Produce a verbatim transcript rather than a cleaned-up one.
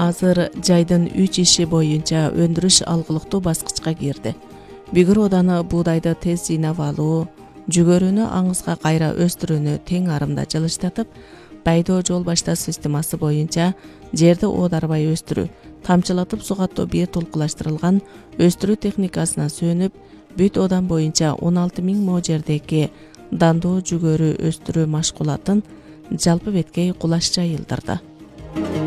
азыр жайдын үч иши боюнча өндүрүш алгылыктуу баскычка кирди. Бүгүр ооданы буудайды тез жыйнап алуу, жүгөрүнү аңызга кайра өстүрүүнү тең арымда жылыштатып, байдоо жол башташ системасы боюнча жерди оодарбай өстүрүү, тамчылатып сугаттоо бир толкулаштырылган өстүрүү техникасына сүйөнүп, бүт одан боюнча он алты миң мо жердеги дандоо жүгөрү өстүрүү машкулатын жалпы беткей кулаш жайылдырды.